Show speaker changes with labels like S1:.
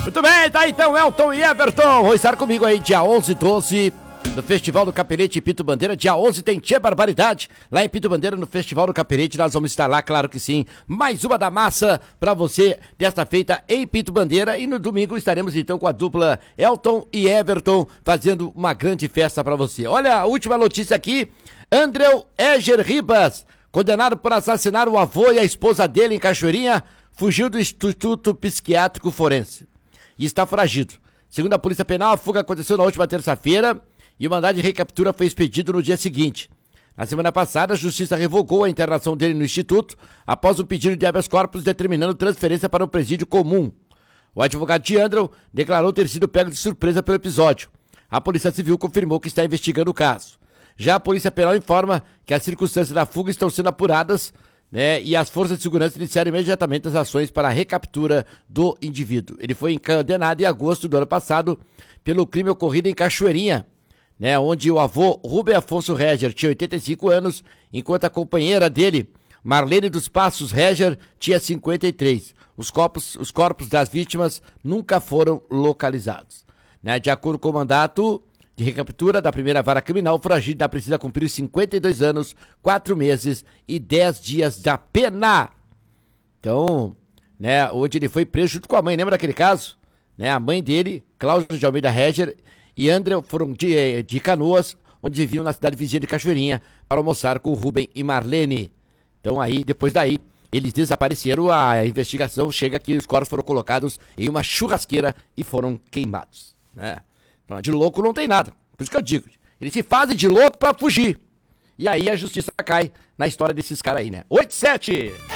S1: Muito bem, tá então Elton e Everton. Vão estar comigo aí dia 11 e 12 no Festival do Caperete Pito Bandeira. Dia 11 tem Tchê Barbaridade lá em Pito Bandeira no Festival do Caperete. Nós vamos estar lá, claro que sim. Mais uma da massa pra você desta feita em Pito Bandeira. E no domingo estaremos então com a dupla Elton e Everton fazendo uma grande festa pra você. Olha a última notícia aqui. Andreu Eger Ribas, condenado por assassinar o avô e a esposa dele em Cachoeirinha, fugiu do Instituto Psiquiátrico Forense e está foragido. Segundo a Polícia Penal, a fuga aconteceu na última terça-feira e o mandado de recaptura foi expedido no dia seguinte. Na semana passada, a Justiça revogou a internação dele no Instituto após um pedido de habeas corpus determinando transferência para um presídio comum. O advogado de Andreu declarou ter sido pego de surpresa pelo episódio. A Polícia Civil confirmou que está investigando o caso. Já a Polícia Penal informa que as circunstâncias da fuga estão sendo apuradas, né, e as forças de segurança iniciaram imediatamente as ações para a recaptura do indivíduo. Ele foi condenado em agosto do ano passado pelo crime ocorrido em Cachoeirinha, né, onde o avô Rubem Afonso Reger tinha 85 anos, enquanto a companheira dele, Marlene dos Passos Reger, tinha 53. Os corpos das vítimas nunca foram localizados. Né, de acordo com o mandato de recaptura da primeira vara criminal, o foragido ainda precisa cumprir 52 anos, 4 meses e 10 dias da pena. Então, né, onde ele foi preso junto com a mãe, lembra daquele caso? Né, a mãe dele, Cláudio de Almeida Reger e André foram de Canoas, onde viviam na cidade vizinha de Cachoeirinha, para almoçar com o Rubem e Marlene. Então aí, depois daí, eles desapareceram, a investigação chega que os corpos foram colocados em uma churrasqueira e foram queimados, né? De louco não tem nada, por isso que eu digo, eles se fazem de louco pra fugir. E aí a justiça cai na história desses caras aí, né? 8-7!